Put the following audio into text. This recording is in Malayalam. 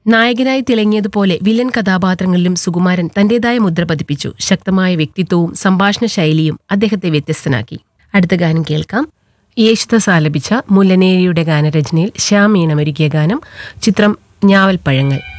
നായകനായി തിളങ്ങിയതുപോലെ വില്ലൻ കഥാപാത്രങ്ങളിലും സുകുമാരൻ തന്റേതായ മുദ്ര പതിപ്പിച്ചു. ശക്തമായ വ്യക്തിത്വവും സംഭാഷണ ശൈലിയും അദ്ദേഹത്തെ വ്യത്യസ്തനാക്കി. അടുത്ത ഗാനം കേൾക്കാം. യേശുദാസ് ആലപിച്ച മുല്ലനേരിയുടെ ഗാനരചനയിൽ ശ്യാം ഈണമൊരുക്കിയ ഗാനം. ചിത്രം ഞാവൽപ്പഴങ്ങൾ.